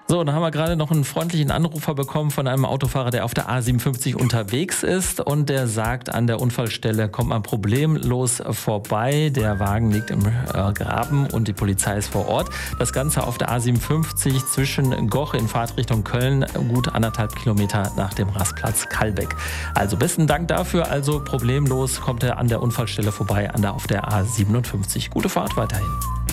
So, dann haben wir gerade noch einen freundlichen Anrufer bekommen von einem Autofahrer, der auf der A57 unterwegs ist und der sagt, an der Unfallstelle kommt man problemlos vorbei. Der Wagen liegt im Graben und die Polizei ist vor Ort. Das Ganze auf der A57 zwischen Goch in Fahrtrichtung Köln, gut 1,5 Kilometer nach dem Rastplatz Kallbeck. Also besten Dank dafür. Also problemlos kommt er an der Unfallstelle vorbei auf der A57. Gute Fahrt weiterhin.